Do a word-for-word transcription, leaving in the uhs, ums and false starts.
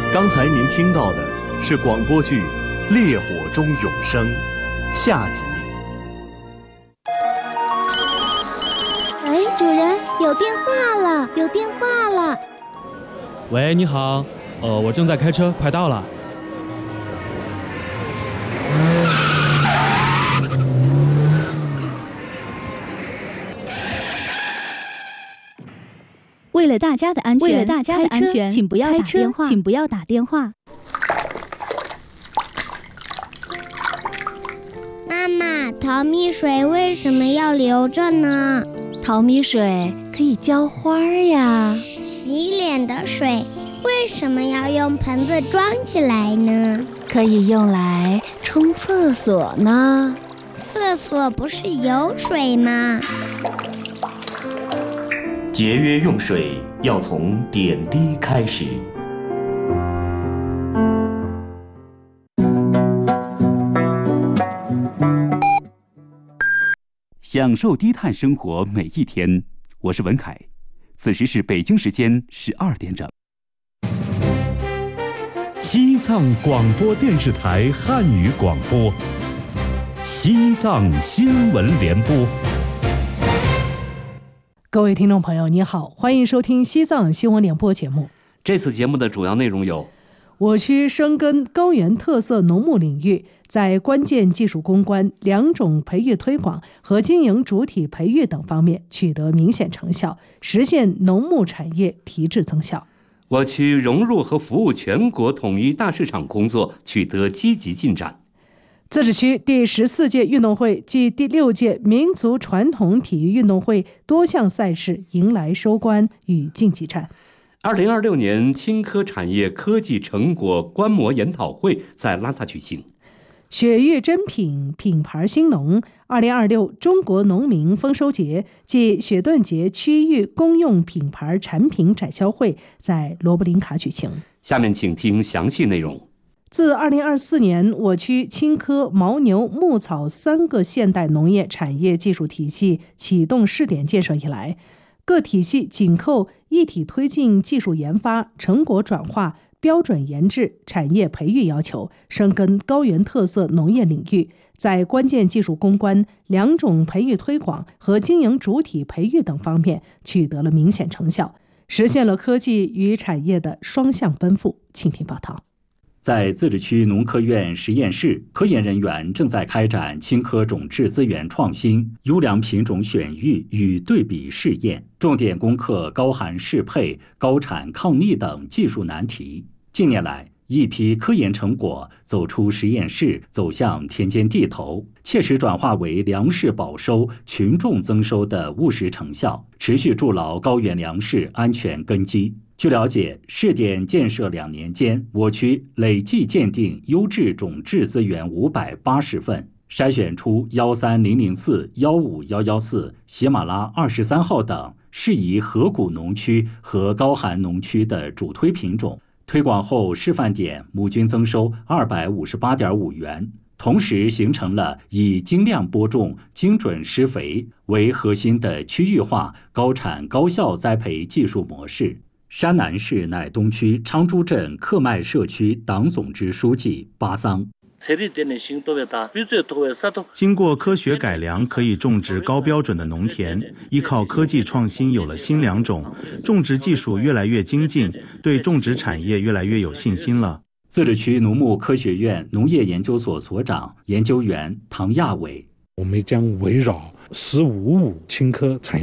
刚才您听到的是广播剧《烈火中永生》下集。 喂，主人，有电话了，有电话了。 喂，你好，呃，我正在开车，快到了。 为了大家的安全，为了大家的安全，请不要打电话，请不要打电话。 妈妈，淘米水为什么要留着呢？ 淘米水可以浇花呀。 洗脸的水为什么要用盆子装起来呢？ 可以用来冲厕所呢。 厕所不是有水吗？ 节约用水要从点滴开始。 享受低碳生活每一天，我是文凯。此时是北京时间十二点整。 西藏广播电视台汉语广播，西藏新闻联播。 各位听众朋友，你好，欢迎收听西藏新闻联播节目。 这次节目的主要内容有： 我区深耕高原特色农牧领域，在关键技术攻关、两种培育推广和经营主体培育等方面取得明显成效，实现农牧产业提质增效。 我区融入和服务全国统一大市场工作取得积极进展。 自治区第十四届运动会暨第六届民族传统体育运动会多项赛事迎来收官与竞技战。 二零二六年青科产业科技成果观摩研讨会在拉萨举行。 雪域珍品品牌兴农二零二六中国农民丰收节暨雪顿节区域公用品牌产品展销会在罗布林卡举行。 下面请听详细内容。 自二零二四年我区青稞、牦牛、牧草三个现代农业产业技术体系启动试点建设以来，各体系紧扣一体推进技术研发、成果转化、标准研制、产业培育要求，深耕高原特色农业领域，在关键技术攻关、两种培育推广和经营主体培育等方面取得了明显成效，实现了科技与产业的双向奔赴。请听报道。 在自治区农科院实验室，科研人员正在开展青稞种质资源创新、优良品种选育与对比试验，重点攻克高寒适配、高产抗逆等技术难题。近年来，一批科研成果走出实验室，走向田间地头，切实转化为粮食保收、群众增收的务实成效，持续筑牢高原粮食安全根基。据了解，试点建设两年间，我区累计鉴定优质种质资源五百八十份，筛选出幺三零零四、幺五幺幺四、喜马拉二十三号等适宜河谷农区和高寒农区的主推品种。推广后，示范点亩均增收二百五十八点五元，同时形成了以精量播种、精准施肥为核心的区域化高产高效栽培技术模式。山南市乃东区昌珠镇克迈社区党总支书记巴桑。 经过科学改良，可以种植高标准的农田，依靠科技创新有了新良种，种植技术越来越精进，对种植产业越来越有信心了。 自治区农牧科学院农业研究所所长、研究员唐亚伟， 我们将围绕“十五五”青稞产业